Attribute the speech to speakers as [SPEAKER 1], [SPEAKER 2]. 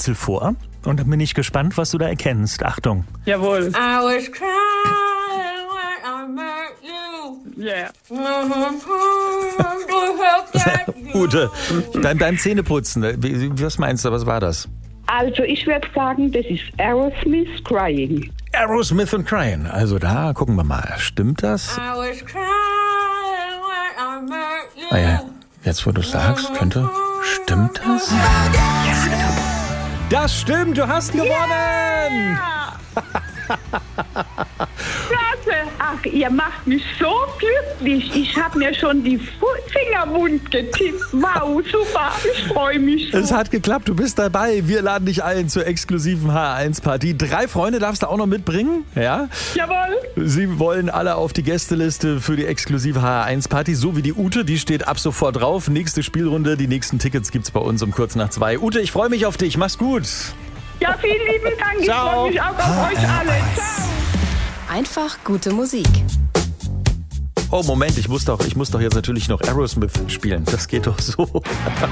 [SPEAKER 1] Rätsel vor. Und dann bin ich gespannt, was du da erkennst. Achtung.
[SPEAKER 2] Jawohl.
[SPEAKER 3] I was crying when I met you.
[SPEAKER 2] Yeah.
[SPEAKER 1] Ute, beim Zähneputzen, was meinst du, was war das?
[SPEAKER 2] Also ich würde sagen, das ist Aerosmith Crying.
[SPEAKER 1] Aerosmith und Crying. Also da gucken wir mal. Stimmt das?
[SPEAKER 3] I was crying when I met you.
[SPEAKER 1] Ah ja, jetzt wo du sagst, könnte. Stimmt das? Das stimmt, du hast gewonnen!
[SPEAKER 2] Klasse. Ach, ihr macht mich so glücklich. Ich habe mir schon die Finger wund getippt. Wow, super. Ich freue mich so.
[SPEAKER 1] Es hat geklappt, du bist dabei. Wir laden dich ein zur exklusiven HR1-Party. 3 Freunde darfst du auch noch mitbringen, ja?
[SPEAKER 2] Jawohl.
[SPEAKER 1] Sie wollen alle auf die Gästeliste für die exklusive HR1-Party, so wie die Ute, die steht ab sofort drauf. Nächste Spielrunde, die nächsten Tickets gibt's bei uns um kurz nach 2. Ute, ich freue mich auf dich, mach's gut.
[SPEAKER 2] Ja, vielen lieben Dank. Ich
[SPEAKER 1] Ciao.
[SPEAKER 2] freue mich auch auf euch alle. Ciao.
[SPEAKER 4] Einfach gute Musik.
[SPEAKER 1] Oh, Moment, ich muss doch jetzt natürlich noch Aerosmith spielen. Das geht doch so.